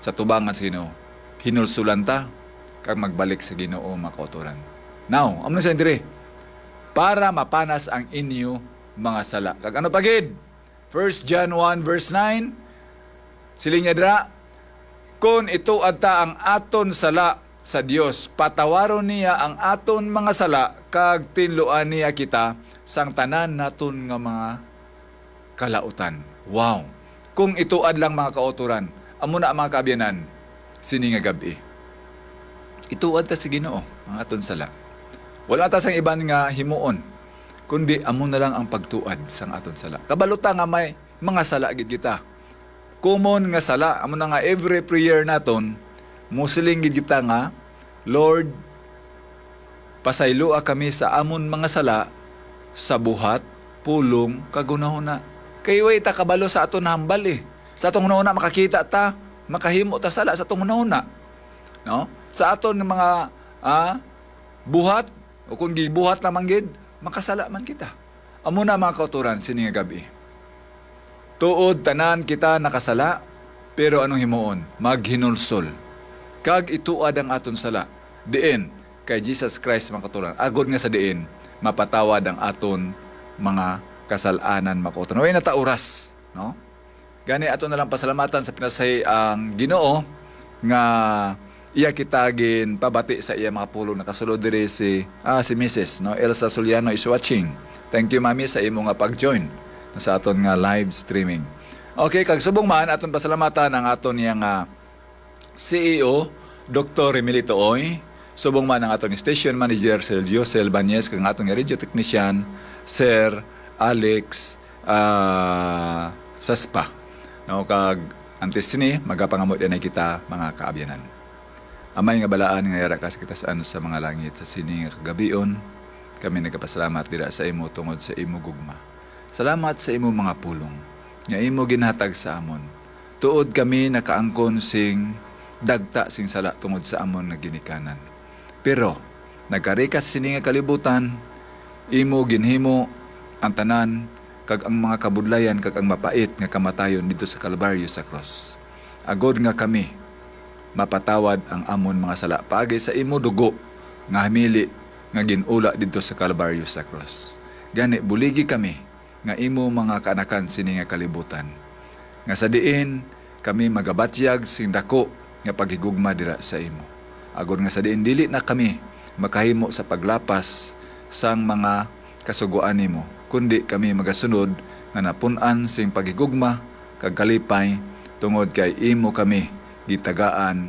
sa tubangan sa Ginoo. Hinulsulan ta kag magbalik sa Ginoo mga kauturan. Now, amo na sa dire para mapanas ang inyo mga sala. Kag ano pagid? 1 John 1 verse 9 siling niya dira, kung ito adta ang aton sala sa Dios, patawaron niya ang aton mga sala kag tinluan niya kita sang tanan naton nga mga kalautan. Wow! Kung ituad lang mga kauturan, amo na mga kaabyanan, sini nga gabi. Ituad ta sa Ginoo ang aton sala. Wala ta sang iban nga himuon, kundi amo na lang ang pagtuad sang aton sala. Kabaluta nga may mga sala gid kita. Common nga sala, amo na nga every prayer naton, musiling gid kita nga, Lord, pasayloa kami sa amon mga sala sa buhat, pulong, kagunahuna. Kay way ta kabalo sa aton hambal eh. Sa atong hunahuna makakita ta, makahimo ta sala sa atong hunahuna. No? Sa aton mga buhat o kung gibuhat lamang gid, makasala man kita. Amo na mga kauturan sini nga gabi. Tuod tanan kita nakasala, pero anong himuon? Maghinulsol. Kag ituad ang aton sala. Diin kay Jesus Christ mga kauturan. Agod nga sa diin, mapatawad ang aton mga kasalanan mga kauturan. Way nata oras, no? Gani ato na lang pasalamatan sa pinasay ang Ginoo nga iya kita gin pabati sa iya mga pulong nakasulod diri si Mrs. no Elsa Soliano is watching. Thank you mami sa imo nga pag-join sa aton nga live streaming. Okay, kag subong man aton pasalamatan ang aton yang CEO Dr. Emilito Oy, subong man ang aton station manager Sir Josel Banyes kag aton nga radio technician Sir Alex Saspa. No, kag antes sini magapangamot din kita mga kaabyanan. Amay nga balaan nga yara kas kita saan sa mga langit sa sini nga kagabion. Kami nagapasalamat dira sa imo tungod sa imo gugma. Salamat sa imo mga pulong nga imo ginhatag sa amon. Tuod kami nakaangkon sing dagta sing sala tungod sa amon nga ginikanan. Pero nagkarikas sini nga kalibutan, imo ginhimo ang tanan kag ang mga kabudlayan kag ang mapait nga kamatayon dito sa Kalbaryo sa cross. Agod nga kami mapatawad ang amon mga sala paagi sa imo dugo nga hamili nga ginula dito sa Kalbaryo sa cross. Gani buligi kami nga imo mga kaanakan sini nga kalibutan. Nga sa diin kami magabatyag sing dako nga paghigugma dira sa imo. Agod nga sa diin dili na kami makahimo sa paglapas sang mga kasuguan nimo, kundi kami magasunod nga napun-an sing paghigugma kag kalipay tungod kay imo kami gitagaan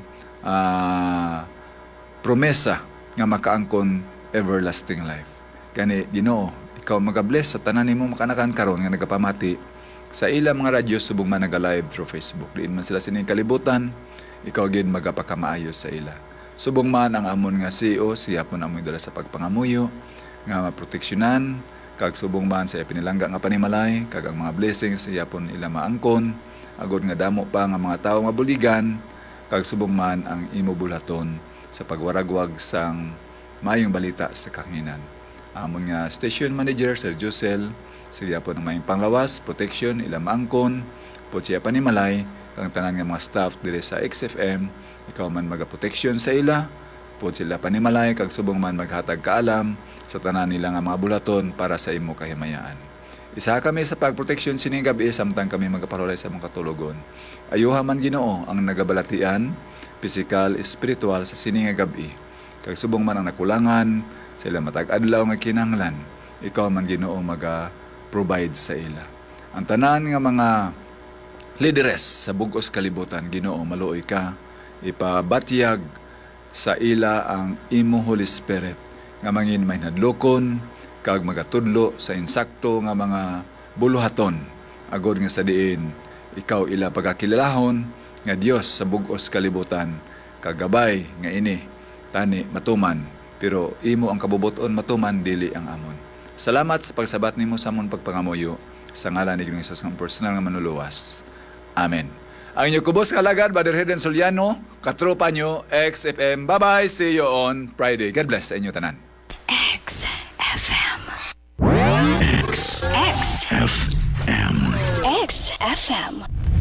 promesa nga makaangkon everlasting life. Kani Ginoo, ikaw magabless sa tanan nimo makanakan karon nga nagapamati sa ilang mga radyo subong man naga-live through Facebook. Diin man sila sining kalibutan, ikaw gid magapakamaayo sa ila. Subong man ang amon nga CEO, siya po na amoy dala sa pagpangamuyo nga maproteksyonan kag subong man sa pinilangga nga panimalay kag ang mga blessings siya pon ila maangkon agod nga damo pa nga mga tawo nga buligan kag subong man ang imo bulaton sa pagwaragwag sang maayong balita sa kanginan. Amon nga station manager Sir Josel siya pon ang maayong panglawas protection ila maangkon po siya panimalay kag tanan nga mga staff diri sa XFM ikaw man magaproteksyon sa ila po sila panimalay kag subong man maghatag kaalam sa tanan nila nga mga bulaton para sa imo kahimayaan. Isa kami sa pagproteksyon sining gabi samtang kami magaparolay sa mga katulogon. Ayuha man Ginoo ang nagabalatian, pisikal, espiritual sa sining gabi. Kag subong man ang nakulangan, sila matag-adlaw nga kinahanglan, ikaw man Ginoo maga-provide sa ila. Ang tanan nga mga leaders sa bugos kalibutan, Ginoo maluoy ka, ipabatyag sa ila ang imo Holy Spirit nga mangin may nadlokon kag magatudlo sa insakto nga mga buluhaton agod nga sa diin ikaw ila pagakilahon nga Dios sa bug-os kalibutan kag gabay nga ini tani matuman pero imo ang kabubuton matuman dili ang amon. Salamat sa pagsabat nimo sa amon pagpangamuyo sa ngalan ni Ginoong Hesus nga personal nga manuluwas. Amen. Ang inyo kubos nga lagad, Brother Herden Soliano, katropa nyo, XFM. Bye-bye, see you on Friday. God bless sa inyo tanan. XFM. XFM. XFM.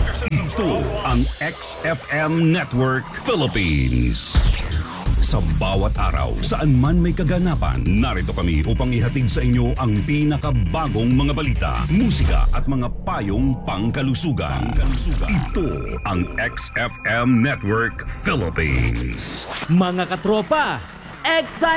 Ito ang XFM Network Philippines. Sa bawat araw, saan man may kaganapan, narito kami upang ihatid sa inyo ang pinakabagong mga balita, musika at mga payong pangkalusugan. Ito ang XFM Network Philippines. Mga katropa,